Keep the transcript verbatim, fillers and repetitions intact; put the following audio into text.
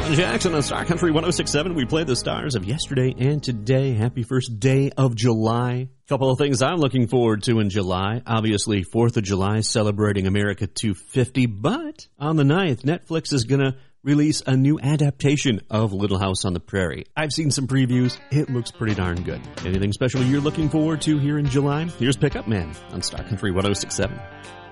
Alan Jackson on Star Country one oh six point seven. We play the stars of yesterday and today. Happy first day of July. Couple of things I'm looking forward to in July. Obviously, fourth of July, celebrating America two fifty. But on the ninth, Netflix is going to release a new adaptation of Little House on the Prairie. I've seen some previews. It looks pretty darn good. Anything special you're looking forward to here in July? Here's Pickup Man on Star Country one oh six point seven.